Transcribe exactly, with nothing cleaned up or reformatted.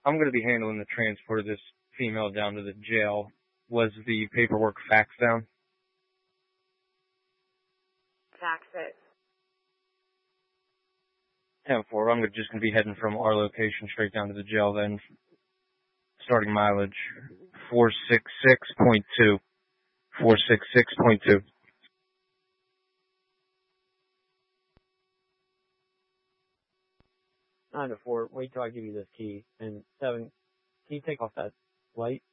I'm going to be handling the transport of this female down to the jail. Was the paperwork faxed down? Fax it. ten four, I'm just going to be heading from our location straight down to the jail then. Starting mileage, four sixty-six point two. four sixty-six point two. nine to four, wait till I give you this key. And seven, can you take off that light?